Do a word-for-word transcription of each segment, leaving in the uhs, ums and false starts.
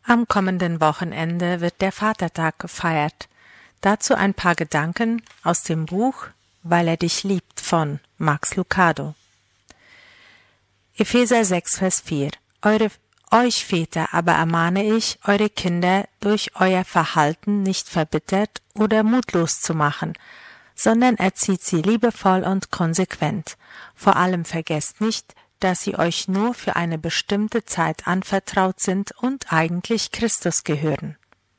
Am kommenden Wochenende wird der Vatertag gefeiert. Dazu ein paar Gedanken aus dem Buch Weil er dich liebt von Max Lucado. Epheser sechs, Vers vier. Eure, euch Väter aber ermahne ich, eure Kinder durch euer Verhalten nicht verbittert oder mutlos zu machen, sondern erzieht sie liebevoll und konsequent. Vor allem vergesst nicht, dass sie euch nur für eine bestimmte Zeit anvertraut sind und eigentlich Christus gehören.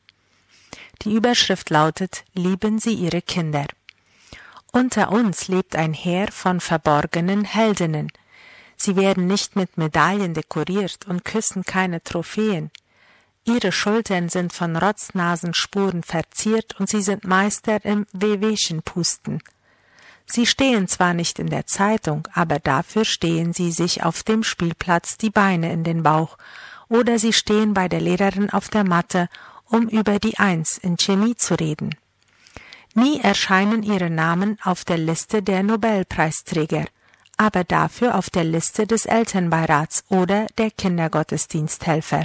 Die Überschrift lautet: Lieben Sie Ihre Kinder. Unter uns lebt ein Heer von verborgenen Heldinnen. Sie werden nicht mit Medaillen dekoriert und küssen keine Trophäen. Ihre Schultern sind von Rotznasenspuren verziert und sie sind Meister im Wehwehchenpusten. Sie stehen zwar nicht in der Zeitung, aber dafür stehen sie sich auf dem Spielplatz die Beine in den Bauch, oder sie stehen bei der Lehrerin auf der Matte, um über die Eins in Chemie zu reden. Nie erscheinen ihre Namen auf der Liste der Nobelpreisträger, aber dafür auf der Liste des Elternbeirats oder der Kindergottesdiensthelfer.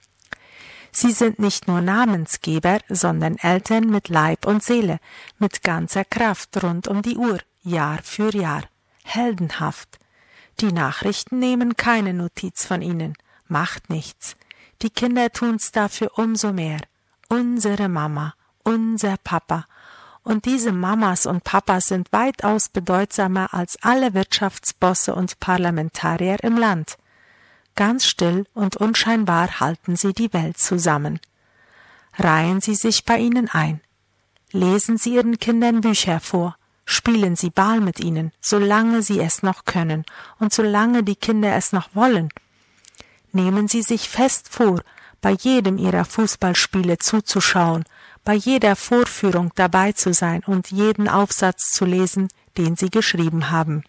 Sie sind nicht nur Namensgeber, sondern Eltern mit Leib und Seele, mit ganzer Kraft rund um die Uhr, Jahr für Jahr. Heldenhaft. Die Nachrichten nehmen keine Notiz von ihnen. Macht nichts. Die Kinder tun's dafür umso mehr. Unsere Mama, unser Papa. Und diese Mamas und Papas sind weitaus bedeutsamer als alle Wirtschaftsbosse und Parlamentarier im Land. Ganz still und unscheinbar halten sie die Welt zusammen. Reihen Sie sich bei ihnen ein. Lesen Sie Ihren Kindern Bücher vor. Spielen Sie Ball mit ihnen, solange Sie es noch können und solange die Kinder es noch wollen. Nehmen Sie sich fest vor, bei jedem Ihrer Fußballspiele zuzuschauen, bei jeder Vorführung dabei zu sein und jeden Aufsatz zu lesen, den Sie geschrieben haben.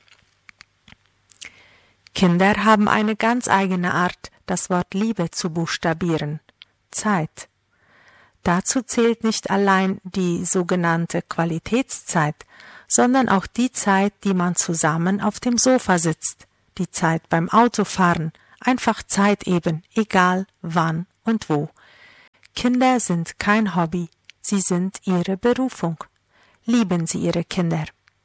Kinder haben eine ganz eigene Art, das Wort Liebe zu buchstabieren. Zeit. Dazu zählt nicht allein die sogenannte Qualitätszeit, sondern auch die Zeit, die man zusammen auf dem Sofa sitzt, die Zeit beim Autofahren, einfach Zeit eben, egal wann und wo. Kinder sind kein Hobby, sie sind Ihre Berufung. Lieben Sie Ihre Kinder.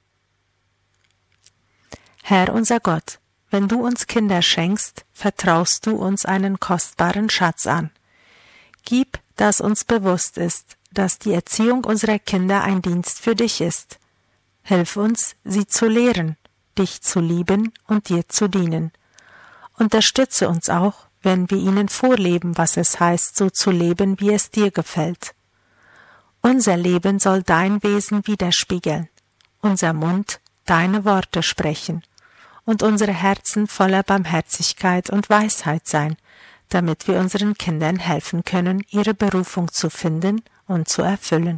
Herr unser Gott, wenn du uns Kinder schenkst, vertraust du uns einen kostbaren Schatz an. Gib, dass uns bewusst ist, dass die Erziehung unserer Kinder ein Dienst für dich ist. Hilf uns, sie zu lehren, dich zu lieben und dir zu dienen. Unterstütze uns auch, wenn wir ihnen vorleben, was es heißt, so zu leben, wie es dir gefällt. Unser Leben soll dein Wesen widerspiegeln, unser Mund deine Worte sprechen und unsere Herzen voller Barmherzigkeit und Weisheit sein, damit wir unseren Kindern helfen können, ihre Berufung zu finden und zu erfüllen.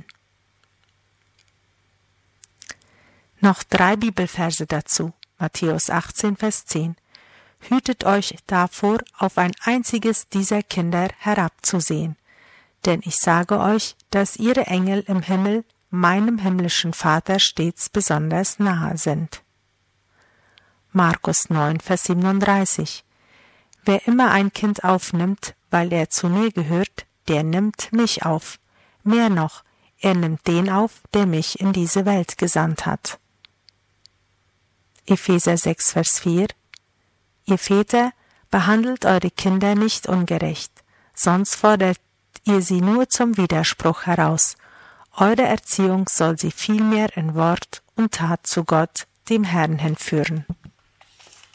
Noch drei Bibelverse dazu. Matthäus achtzehn, Vers zehn. Hütet euch davor, auf ein einziges dieser Kinder herabzusehen, denn ich sage euch, dass ihre Engel im Himmel meinem himmlischen Vater stets besonders nahe sind. Markus neun, Vers siebenunddreißig. Wer immer ein Kind aufnimmt, weil er zu mir gehört, der nimmt mich auf. Mehr noch, er nimmt den auf, der mich in diese Welt gesandt hat. Epheser sechs, Vers vier. Ihr Väter, behandelt eure Kinder nicht ungerecht, sonst fordert ihr sie nur zum Widerspruch heraus. Eure Erziehung soll sie vielmehr in Wort und Tat zu Gott, dem Herrn, hinführen.